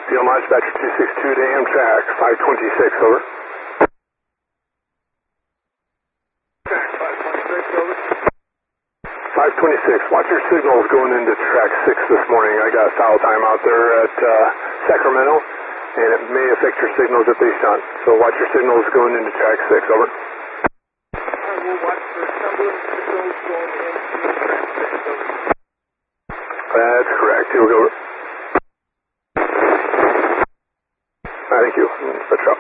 Field Launch Batcher 262 to Amtrak 526, over. 526, watch your signals going into track 6 this morning. I got a foul time out there at Sacramento, and it may affect your signals if they stunt. So watch your signals going into track 6, over. We'll watch for stumbling signals going into track 6, over. That's correct. Here we go. Thank you. That's up.